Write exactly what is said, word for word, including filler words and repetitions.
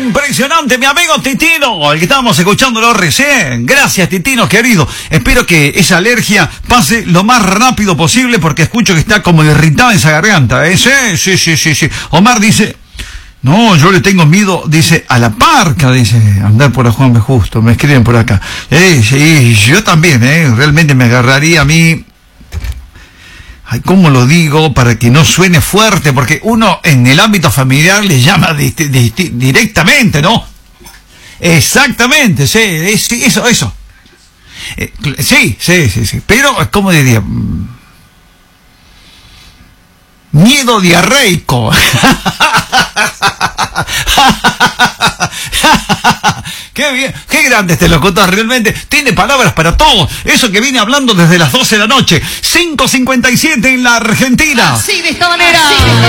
Impresionante, mi amigo Titino, el que estábamos escuchándolo recién. Gracias, Titino, querido. Espero que esa alergia pase lo más rápido posible porque escucho que está como irritada esa garganta. ¿eh? Sí, sí, sí, sí, sí. Omar dice... No, yo le tengo miedo, dice, a la parca, dice, andar por la Juan B. Justo, me escriben por acá. Eh, sí, yo también, eh, realmente me agarraría a mí... Ay, ¿cómo lo digo? Para que no suene fuerte, porque uno en el ámbito familiar le llama di di di directamente, ¿no? Exactamente, sí, sí, eso, eso. Eh, sí, sí, sí, sí, pero, ¿cómo diría? Miedo diarreico. Qué bien, qué grande este locutor, realmente tiene palabras para todo. Eso que viene hablando desde las doce de la noche, cinco cincuenta y siete en la Argentina. Sí, de esta manera. Sí, de esta